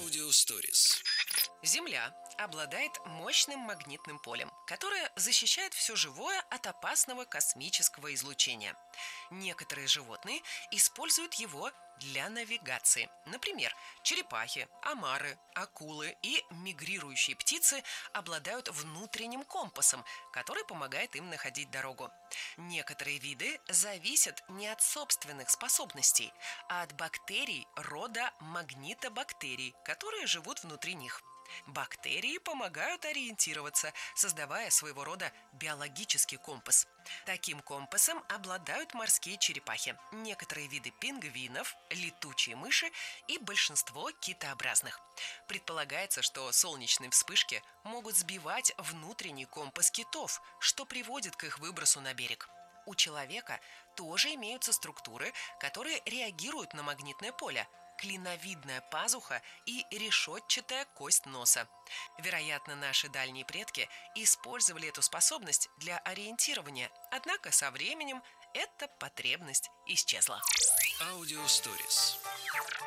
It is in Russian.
Аудиосторис. Земля обладает мощным магнитным полем, которое защищает все живое от опасного космического излучения. Некоторые животные используют его для навигации. Например, черепахи, омары, акулы и мигрирующие птицы обладают внутренним компасом, который помогает им находить дорогу. Некоторые виды зависят не от собственных способностей, а от бактерий рода магнитобактерий, которые живут внутри них. Бактерии помогают ориентироваться, создавая своего рода биологический компас. Таким компасом обладают морские черепахи, некоторые виды пингвинов, летучие мыши и большинство китообразных. Предполагается, что солнечные вспышки могут сбивать внутренний компас китов, что приводит к их выбросу на берег. У человека тоже имеются структуры, которые реагируют на магнитное поле: клиновидная пазуха и решетчатая кость носа. Вероятно, наши дальние предки использовали эту способность для ориентирования, однако со временем эта потребность исчезла. Аудиосторис.